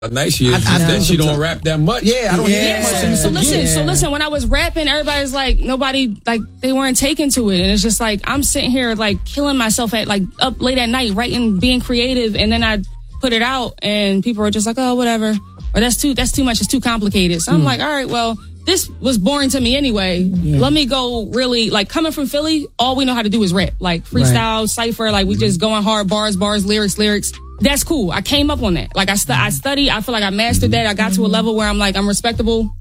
nice year. Then she don't rap that much. Yeah, I don't hear that much. So listen, when I was rapping, everybody's like, nobody, like, they weren't taken to it. And it's just like, I'm sitting here, like, killing myself at, like, up late at night, writing, being creative. And then I put it out and people are just like, oh, whatever. Or that's too much. It's too complicated. So I'm like, all right, well, this was boring to me anyway. Yeah. Let me go really, like, coming from Philly, all we know how to do is rap. Like, freestyle, cypher, like, we just going hard, bars, lyrics. That's cool. I came up on that. Like, I study. I feel like I mastered that. I got to a level where I'm like, I'm respectable.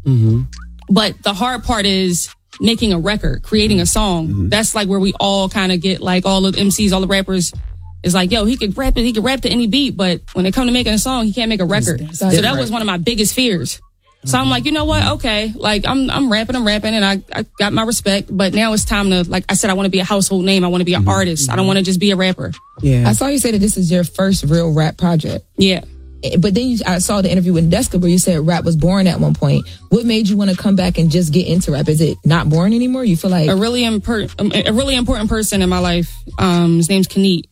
But the hard part is making a record, creating a song. That's like where we all kind of get, like, all the MCs, all the rappers. It's like, yo, he could rap to any beat, but when it come to making a song, he can't make a record. So that was one of my biggest fears. So I'm like, you know what? Okay. Like, I'm rapping and I got my respect, but now it's time to, like I said, I want to be a household name. I want to be an artist. I don't want to just be a rapper. Yeah. I saw you say that this is your first real rap project. Yeah. But then I saw the interview with Deska where you said rap was boring at one point. What made you want to come back and just get into rap? Is it not boring anymore? You feel like a really important person in my life. His name's Kaneet.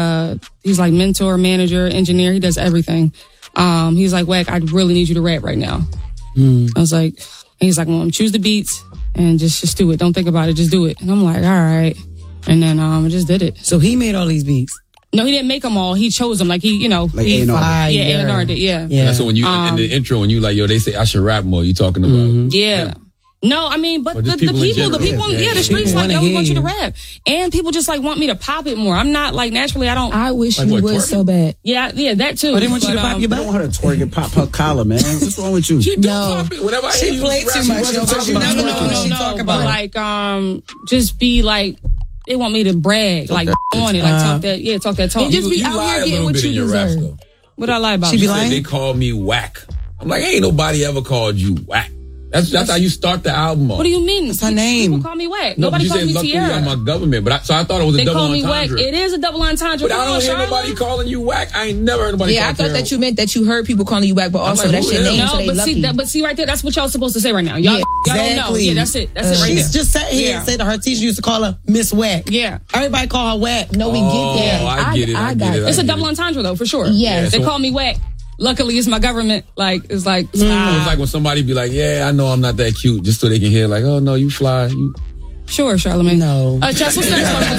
He's like mentor, manager, engineer. He does everything. He's like, Wack, I really need you to rap right now. I was like, he's like, well, choose the beats and just do it. Don't think about it. Just do it. And I'm like, all right. And then I just did it. So he made all these beats. No, he didn't make them all. He chose them. Like he, like A&R did. Yeah. That's when you in the intro when you like, yo, they say I should rap more. You talking about? Yeah. No, I mean, but the people, the streets like, yo, we want you to rap. And people just like want me to pop it more. I'm not like, naturally, I don't. I wish you would so bad. Yeah, that too. But they want you to pop your back. I don't want her to twerk and pop her collar, man. What's wrong with you? She do pop it. Whenever I hear you play too much. You never know what she talk about. But like, just be like, they want me to brag, like, on it, like, talk that talk. And just be out here getting what you deserve. What I lie about? She be lying? They call me Wack. I'm like, ain't nobody ever called you Wack. That's how you start the album off. What do you mean? That's her name. People call me Wack. No, nobody calls me Tierra. I'm my government, so I thought it was a double entendre. They call me Wack. It is a double entendre. But I don't hear nobody calling you Wack. I ain't never heard nobody. Yeah, I thought that you meant that you heard people calling you Wack, but also that's your name. So they but see right there, that's what y'all supposed to say right now. Y'all don't know. Yeah, that's it. That's it right there. She's just sat here and said that her teacher used to call her Miss Wack. Yeah. Everybody call her Wack. No, we get that. Oh, I get it. I get it. It's a double entendre though, for sure. Yes. They call me Wack. Luckily, it's my government. Like, it's like, it's like when somebody be like, yeah, I know I'm not that cute, just so they can hear, like, oh, no, you fly. Sure, Charlamagne. No. Jess, what's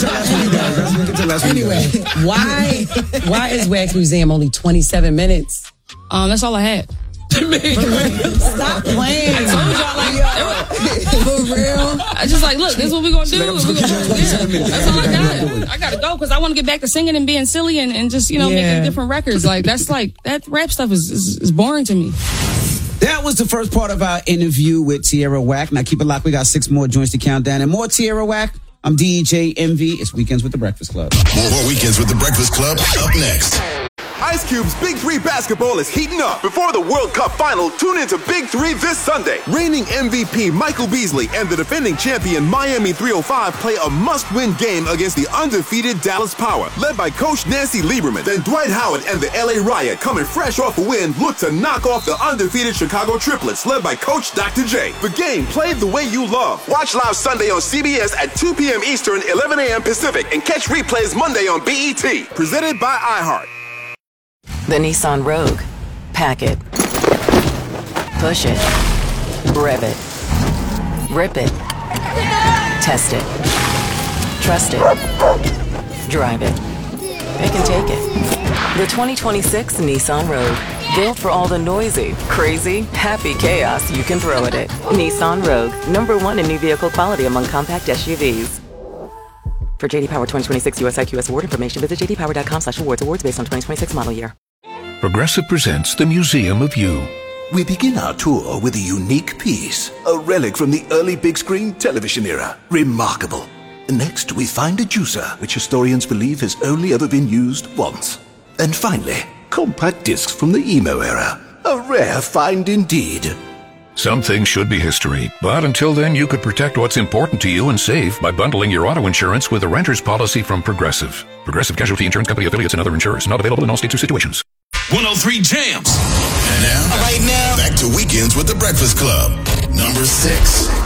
next? Anyway, why is Wax Museum only 27 minutes? That's all I had. Stop playing. I told y'all, like, for real. I just like, look, this is what we're going to do. That's all I got. I got to go because I want to get back to singing and being silly and just, making different records. Like, that's like, that rap stuff is boring to me. That was the first part of our interview with Tierra Whack. Now keep it locked. We got 6 more joints to count down and more Tierra Whack. I'm DJ MV. It's Weekends with the Breakfast Club. More Weekends with the Breakfast Club up next. Ice Cube's Big 3 basketball is heating up. Before the World Cup final, tune into Big 3 this Sunday. Reigning MVP Michael Beasley and the defending champion Miami 305 play a must-win game against the undefeated Dallas Power. Led by Coach Nancy Lieberman, then Dwight Howard and the LA Riot, coming fresh off a win, look to knock off the undefeated Chicago Triplets, led by Coach Dr. J. The game played the way you love. Watch live Sunday on CBS at 2 p.m. Eastern, 11 a.m. Pacific, and catch replays Monday on BET. Presented by iHeart. The Nissan Rogue. Pack it. Push it. Rev it. Rip it. Test it. Trust it. Drive it. Pick and take it. The 2026 Nissan Rogue. Built for all the noisy, crazy, happy chaos you can throw at it. Nissan Rogue. #1 in new vehicle quality among compact SUVs. For JD Power 2026 US IQS award information, visit jdpower.com/awards. Awards based on 2026 model year. Progressive presents the Museum of You. We begin our tour with a unique piece, a relic from the early big screen television era. Remarkable. Next, we find a juicer, which historians believe has only ever been used once. And finally, compact discs from the emo era. A rare find indeed. Some things should be history, but until then you could protect what's important to you and save by bundling your auto insurance with a renter's policy from Progressive. Progressive Casualty Insurance Company affiliates and other insurers. Not available in all states or situations. 103 Jams. And now, back to Weekends with the Breakfast Club. Number 6.